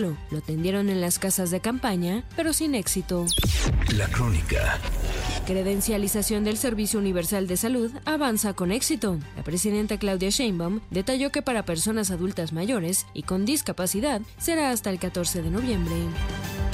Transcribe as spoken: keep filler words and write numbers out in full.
Lo atendieron en las casas de campaña, pero sin éxito. La Crónica. Credencialización del Servicio Universal de Salud avanza con éxito. La presidenta Claudia Sheinbaum detalló que para personas adultas mayores y con discapacidad será hasta el catorce de noviembre.